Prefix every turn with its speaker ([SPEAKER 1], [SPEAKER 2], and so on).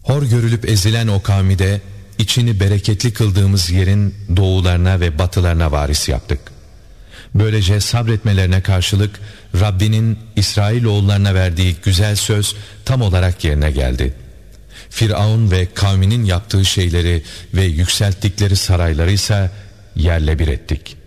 [SPEAKER 1] Hor görülüp ezilen o kavmi de içini bereketli kıldığımız yerin doğularına ve batılarına varis yaptık. Böylece sabretmelerine karşılık Rabbinin İsrailoğullarına verdiği güzel söz tam olarak yerine geldi. Firavun ve kavminin yaptığı şeyleri ve yükselttikleri sarayları ise yerle bir ettik.